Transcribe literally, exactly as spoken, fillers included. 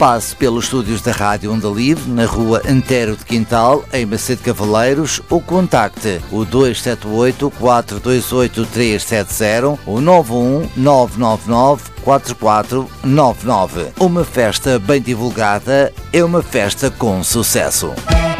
passe pelos estúdios da Rádio Onda Livre, na rua Antero de Quintal, em Macedo Cavaleiros, ou contacte o dois sete oito, quatro dois oito, três sete zero ou nove um nove nove nove, quatro quatro nove nove. Uma festa bem divulgada é uma festa com sucesso.